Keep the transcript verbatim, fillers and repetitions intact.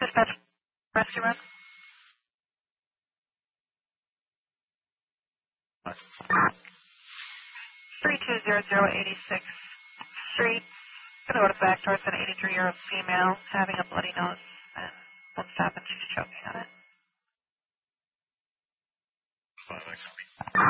Dispatch rescue run. three two zero zero eighty-sixth Street. Going to go to back towards an eighty-three-year-old female having a bloody nose and